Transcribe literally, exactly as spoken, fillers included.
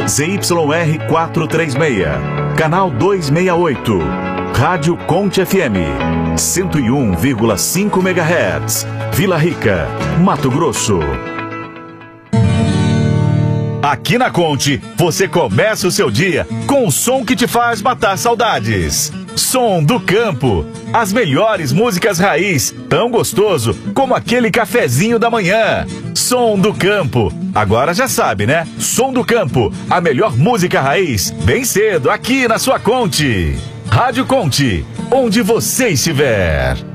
Z Y R quatrocentos e trinta e seis, canal duzentos e sessenta e oito. Rádio Conte F M, cento e um vírgula cinco megahertz, Vila Rica, Mato Grosso. Aqui na Conte, você começa o seu dia com o som que te faz matar saudades. Som do Campo. As melhores músicas raiz, tão gostoso como aquele cafezinho da manhã. Som do Campo. Agora já sabe, né? Som do Campo, a melhor música raiz, bem cedo, aqui na sua Conte. Rádio Conte, onde você estiver.